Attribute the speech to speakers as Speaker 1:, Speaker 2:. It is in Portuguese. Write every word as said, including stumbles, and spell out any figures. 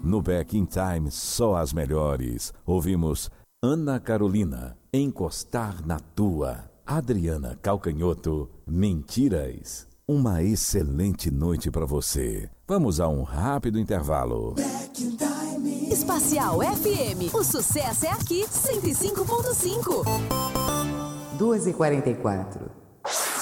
Speaker 1: No Back in Time, só as melhores. Ouvimos Ana Carolina, Encostar na Tua. Adriana Calcanhoto, Mentiras. Uma excelente noite para você. Vamos a um rápido intervalo.
Speaker 2: Back in Time.
Speaker 3: Espacial F M, o sucesso é aqui, cento e cinco ponto cinco.
Speaker 4: duas e quarenta e quatro.